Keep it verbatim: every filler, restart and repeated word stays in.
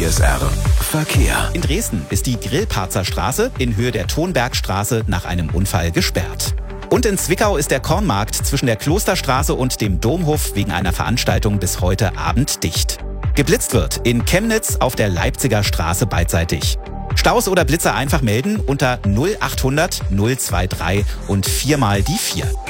S R Verkehr. In Dresden ist die Grillparzer Straße in Höhe der Thonbergstraße nach einem Unfall gesperrt. Und in Zwickau ist der Kornmarkt zwischen der Klosterstraße und dem Domhof wegen einer Veranstaltung bis heute Abend dicht. Geblitzt wird in Chemnitz auf der Leipziger Straße beidseitig. Staus oder Blitzer einfach melden unter null achthundert null drei drei und viermal die vier.